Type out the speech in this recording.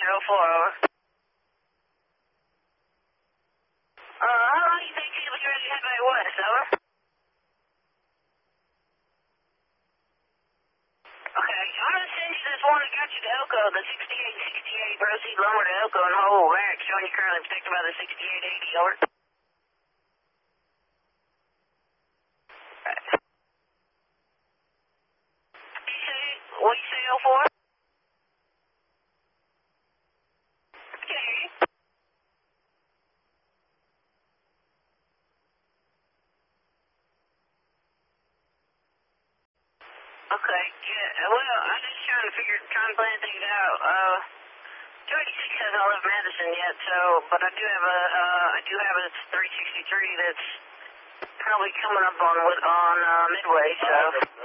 show 4, over. How long do you think you'll be ready to head back west, over? Okay, I'm going to send you this one that got you to Elko, the 6868, proceed lumber to Elko and whole back, showing you currently protected by the 6880, over. What do you say, 04? Okay, yeah, well, I'm just trying to plan things out. 286 hasn't left Madison yet, so, but I do have a 363 that's probably coming up on Midway, so.